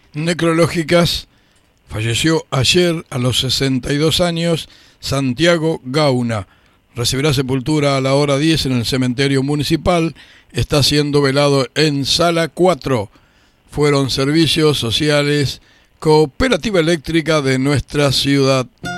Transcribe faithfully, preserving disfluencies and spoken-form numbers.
necrológicas. Falleció ayer a los sesenta y dos años Santiago Gauna. Recibirá sepultura a la hora diez en el cementerio municipal. Está siendo velado en Sala cuatro. Fueron servicios sociales Cooperativa Eléctrica de nuestra ciudad.